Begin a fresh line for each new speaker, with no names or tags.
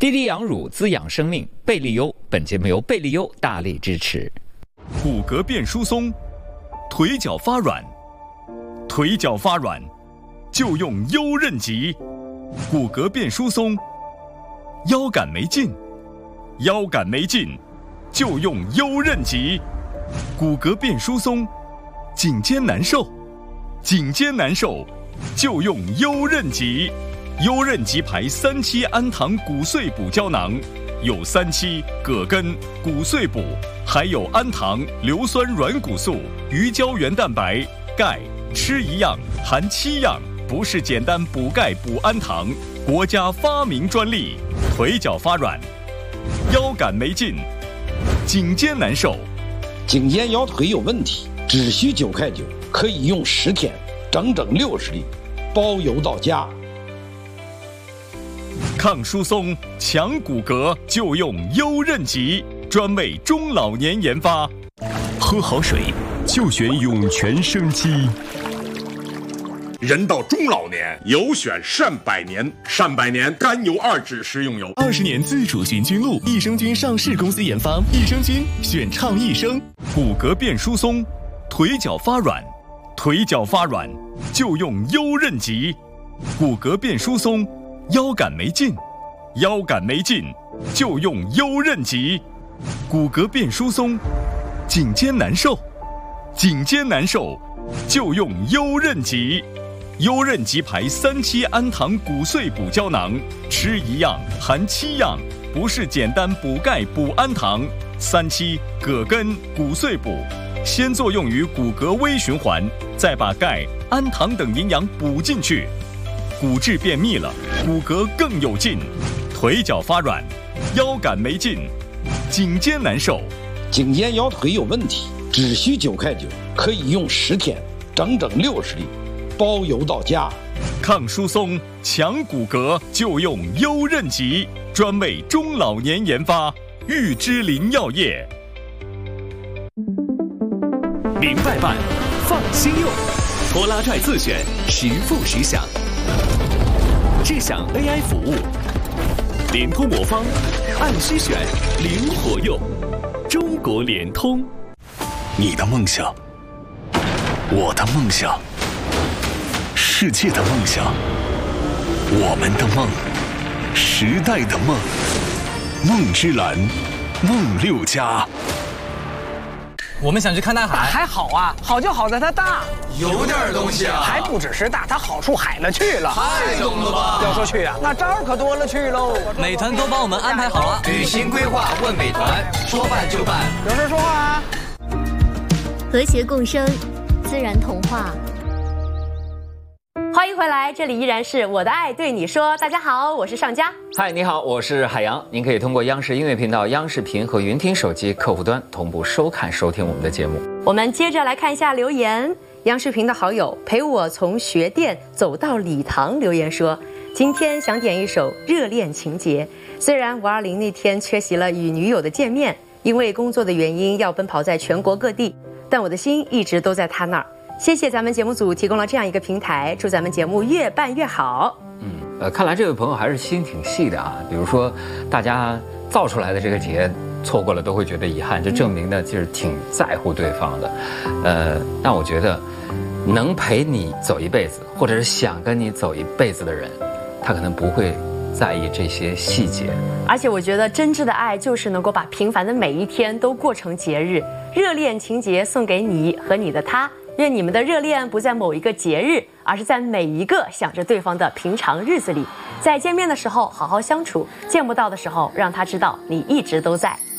滴滴养乳滋养生命，贝利优。本节目由贝利优大力支持。
骨骼变疏松，腿脚发软，腿脚发软就用优韧极。骨骼变疏松，腰杆没劲，腰杆没劲就用优韧极。骨骼变疏松，颈肩难受，颈肩难受就用优韧极。优韧极牌3期氨糖骨碎补胶囊，有3期、葛根、骨碎补，还有氨糖、硫酸软骨素、鱼胶原蛋白、钙，吃一样含7样，不是简单补钙补氨糖，国家发明专利。腿脚发软，腰杆没劲，颈肩难受，
颈肩腰腿有问题，只需9块9，可以用10天，整整60粒，包邮到家。
抗疏松、强骨骼就用优韧极，专为中老年研发。
喝好水就选涌泉生机。
人到中老年，有选善百年。善百年甘油2酯食用油
，20年自主寻菌露，益生菌上市公司研发，益生菌选倡益生。
骨骼变疏松，腿脚发软，腿脚发软就用优韧极。骨骼变疏松，腰杆没劲，腰杆没劲就用优韧极。骨骼变疏松，颈肩难受，颈肩难受就用优韧极。优韧极牌3期氨糖骨碎补胶囊，吃一样含7样，不是简单补钙补氨糖。3期、葛根、骨碎补，先作用于骨骼微循环，再把钙、氨糖等营养补进去，骨质变密了，骨骼更有劲。腿脚发软，腰杆没劲，颈肩难受，
颈肩腰腿有问题，只需9块9，可以用10天，整整60粒，包邮到家。
抗疏松、强骨骼就用优韧极，专为中老年研发。玉芝林药业。
明白办，放心用，拖拉拽自选，实付实享。智享 AI 服务，联通魔方，按需选，灵活用。中国联通。
你的梦想，我的梦想，世界的梦想，我们的梦，时代的梦。梦之蓝，梦6家。
我们想去看大海，
还好啊，好就好在它大，
有点东西啊，
还不只是大，它好处海了去了，
太懂了吧？
要说去啊，那招可多了去喽。
美团都帮我们安排好了，旅行规划问美团，说办就办。
有事说话啊。
和谐共生，自然童话。
欢迎回来，这里依然是我的爱对你说。大家好，我是尚佳。
嗨，你好，我是海洋。您可以通过央视音乐频道、央视频和云听手机客户端同步收看收听我们的节目。
我们接着来看一下留言。央视频的好友陪我从学店走到礼堂留言说，今天想点一首《热恋情节》。虽然520那天缺席了与女友的见面，因为工作的原因要奔跑在全国各地，但我的心一直都在他那儿。谢谢咱们节目组提供了这样一个平台，祝咱们节目越办越好。
看来这位朋友还是心挺细的啊。比如说，大家造出来的这个节错过了都会觉得遗憾，这证明呢就是挺在乎对方的。但我觉得，能陪你走一辈子，或者是想跟你走一辈子的人，他可能不会在意这些细节。
而且我觉得真挚的爱就是能够把平凡的每一天都过成节日。热恋情节送给你和你的他。愿你们的热恋不在某一个节日，而是在每一个想着对方的平常日子里。在见面的时候好好相处，见不到的时候让他知道你一直都在。